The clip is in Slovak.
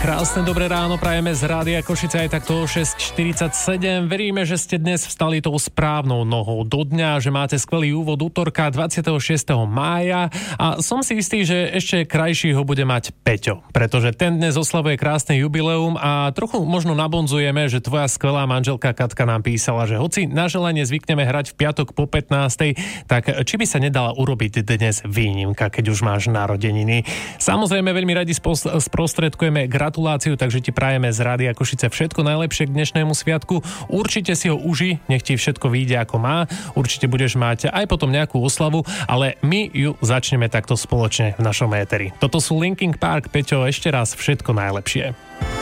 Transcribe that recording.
Krásne dobré ráno prajeme z Rádia Košice aj takto o 6:47. Veríme, že ste dnes vstali tou správnou nohou do dňa, že máte skvelý úvod útorka 26. mája a som si istý, že ešte krajší ho bude mať Peťo, pretože ten dnes oslavuje krásne jubileum a trochu možno nabonzujeme, že tvoja skvelá manželka Katka nám písala, že hoci na želanie zvykneme hrať v piatok po 15. tak či by sa nedala urobiť dnes výnimka, keď už máš narodeniny. Samozrejme veľmi radi sprostredkujeme gratuláciu, takže ti prajeme z Rádia Košice všetko najlepšie k dnešnému sviatku. Určite si ho uži, nech ti všetko vyjde ako má. Určite budeš mať aj potom nejakú oslavu, ale my ju začneme takto spoločne v našom éteri. Toto sú Linkin Park, Peťo, ešte raz všetko najlepšie.